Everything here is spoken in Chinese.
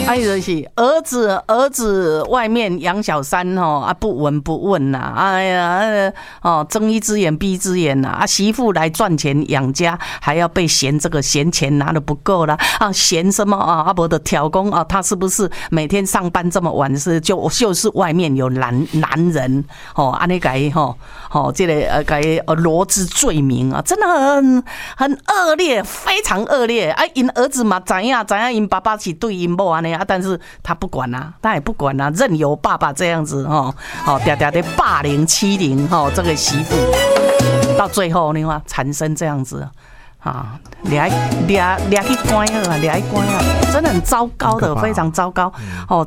哎，就是儿子外面养小三吼啊，不闻不问呐，哎呀，睁一只眼闭一只眼呐，啊，媳妇来赚钱养家，还要被嫌这个嫌钱拿的不够啦，啊，嫌什么啊？没的挑工啊，他是不是每天上班这么晚就是外面有男人哦，安尼改这个改罗织罪名啊，真的很恶劣，非常恶劣啊！因儿子嘛知影因爸爸是对因某安尼啊，但是他不管啊，他也不管啊，任由爸爸这样子嗲的霸凌欺凌这个媳妇，到最后你看产生这样子。啊，抓去关了，抓去关了，真的很糟糕的，非常糟糕。